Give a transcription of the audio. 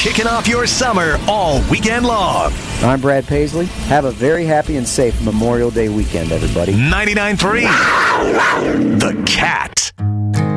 kicking off your summer all weekend long. I'm Brad Paisley. Have a very happy and safe Memorial Day weekend, everybody. 99.3 The Cat.